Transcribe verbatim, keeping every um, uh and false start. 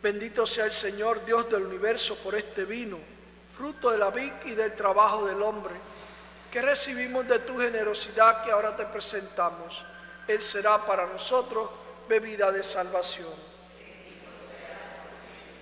Bendito sea el Señor, Dios del universo, por este vino, fruto de la vid y del trabajo del hombre, que recibimos de tu generosidad que ahora te presentamos. Él será para nosotros bebida de salvación.